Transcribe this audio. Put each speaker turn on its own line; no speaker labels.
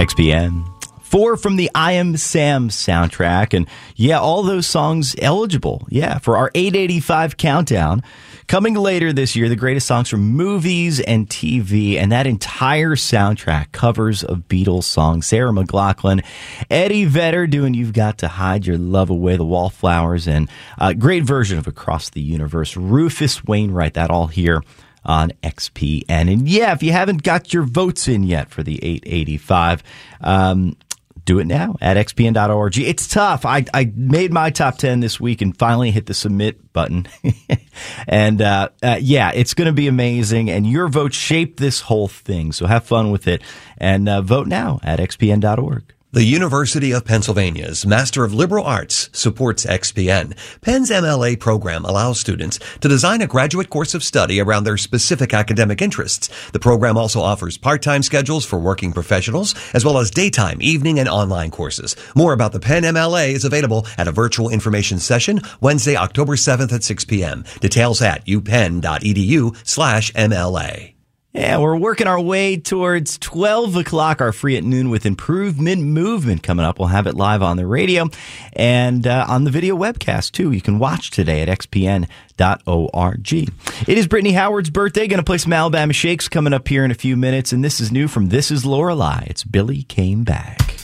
XPN. 4 from the I Am Sam soundtrack. And yeah, all those songs eligible. Yeah, for our 885 countdown. Coming later this year, the greatest songs from movies and TV. And that entire soundtrack, covers of Beatles songs. Sarah McLachlan, Eddie Vedder doing You've Got to Hide Your Love Away, The Wallflowers, and a great version of Across the Universe. Rufus Wainwright, that all here on XPN. And yeah, if you haven't got your votes in yet for the 885, do it now at xpn.org. It's tough. I made my top 10 this week and finally hit the submit button. And yeah, it's going to be amazing. And your votes shape this whole thing. So have fun with it and vote now at xpn.org.
The University of Pennsylvania's Master of Liberal Arts supports XPN. Penn's MLA program allows students to design a graduate course of study around their specific academic interests. The program also offers part-time schedules for working professionals, as well as daytime, evening, and online courses. More about the Penn MLA is available at a virtual information session Wednesday, October 7th at 6 p.m. Details at upenn.edu/MLA.
Yeah, we're working our way towards 12 o'clock, our Free at Noon with Improvement Movement coming up. We'll have it live on the radio and on the video webcast, too. You can watch today at xpn.org. It is Brittany Howard's birthday. Going to play some Alabama Shakes coming up here in a few minutes. And this is new from This Is Lorelei. It's Billy Came Back.